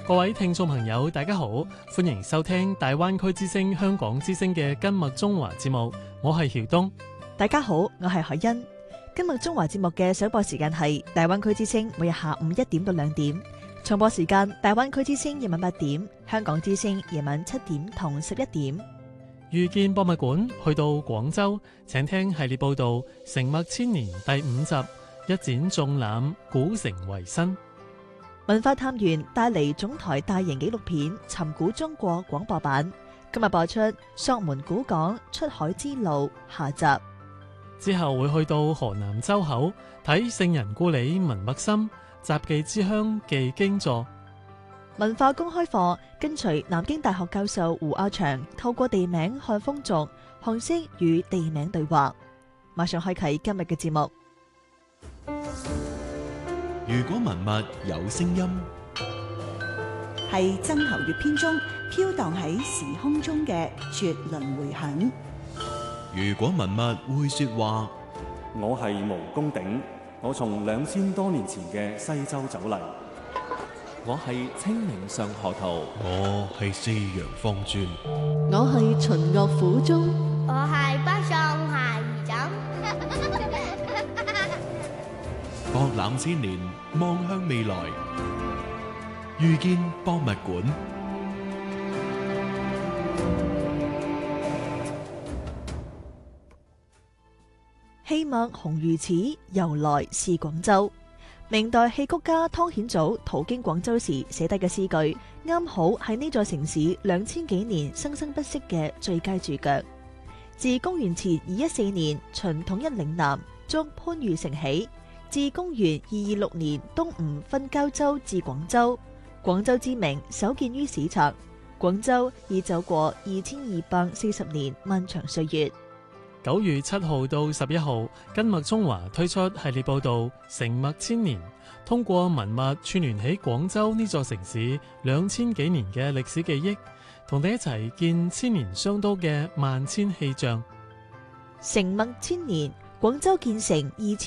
各位聽眾朋友，大家好，歡迎收聽大灣區之聲香港之聲嘅今麥中華節目，我係曉東。 大家好，我係海欣。今麥中華節目嘅首播時間係大灣區之聲每日下午1點到2點，重播時間大灣區之聲夜晚8點，香港之聲夜晚7點同11點。 遇見博物館去到廣州，請聽系列報道《成墨千年》第5集，一展縱覽古城維新。 文化探員帶嚟總台大型紀錄片《尋古中國》廣播版，今日播出《索門古港出海之路》下集。 之後會去到河南周口睇聖人故里文墨心雜記之鄉記經座。 文化公開課跟隨南京大學教授胡亞祥透過地名看風俗，學識與地名對話。馬上開啟今日嘅節目。 如果文物有聲音， 係曾侯乙編中飄蕩喺時空中嘅絕倫迴響。 如果文物會說話， 我係毛公鼎，我從2000多年前嘅西周走嚟。 我係清明上河圖， 我係四羊方尊， 我係秦岳府中， 我係北宋孩兒枕。 博覽千年，望向未來，遇見博物館。 戲墨紅如此，由來是廣州。明代戲曲家湯顯祖途經廣州時寫低嘅詩句，啱好係呢座城市2000幾年生生不息嘅最佳注腳。自公元前214年秦統一嶺南，捉番禺城起，至公元226年東吳分交州至廣州，廣州之名首見於史冊。廣州已走過2240年漫長歲月。 9月7號到11號，今麥中華推出系列報道《成墨千年》，通過文物串聯起廣州呢座城市2000幾年嘅歷史記憶，同你一齊見千年商都嘅萬千氣象。 成墨千年，廣州建成2000